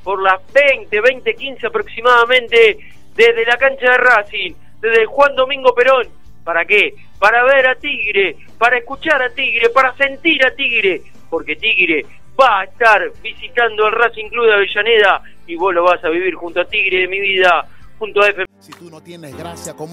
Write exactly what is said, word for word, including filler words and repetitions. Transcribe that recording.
por las veinte, veinte quince aproximadamente, desde la cancha de Racing, desde el Juan Domingo Perón. ¿Para qué? Para ver a Tigre, para escuchar a Tigre, para sentir a Tigre, porque Tigre va a estar visitando el Racing Club de Avellaneda y vos lo vas a vivir junto a Tigre de mi vida, junto a F M. Si tú no tienes gracia como